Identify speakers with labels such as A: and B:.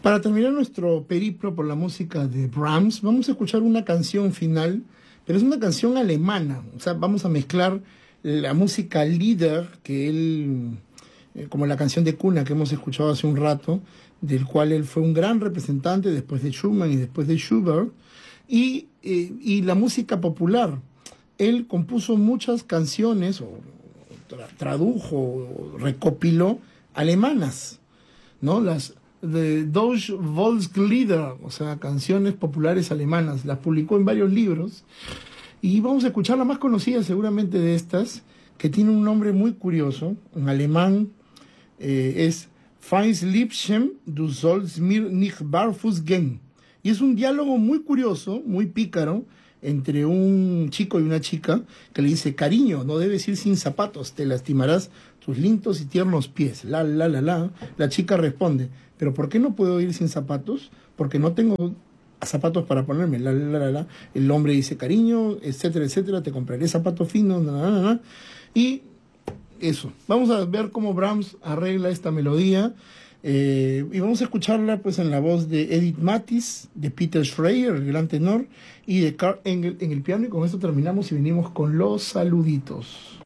A: Para terminar nuestro periplo por la música de Brahms, vamos a escuchar una canción final, pero es una canción alemana. O sea, vamos a mezclar la música Lieder, que él, como la canción de cuna que hemos escuchado hace un rato, del cual él fue un gran representante después de Schumann y después de Schubert, y la música popular. Él compuso muchas canciones, o tradujo, o recopiló alemanas, ¿no? Las de Deutsche Volkslieder, o sea, canciones populares alemanas. Las publicó en varios libros. Y vamos a escuchar la más conocida seguramente de estas, que tiene un nombre muy curioso. En alemán es Feins Liebchen, du sollst mir nicht barfuß gehen. Y es un diálogo muy curioso, muy pícaro, entre un chico y una chica, que le dice: cariño, no debes ir sin zapatos, te lastimarás tus lindos y tiernos pies. La chica responde: ¿pero por qué no puedo ir sin zapatos? Porque no tengo zapatos para ponerme. El hombre dice: cariño, etcétera, etcétera, te compraré zapatos finos. Y eso. Vamos a ver cómo Brahms arregla esta melodía. Y vamos a escucharla pues en la voz de Edith Mathis, de Peter Schreier, el gran tenor, y de Karl Engel en el piano. Y con esto terminamos y venimos con los saluditos.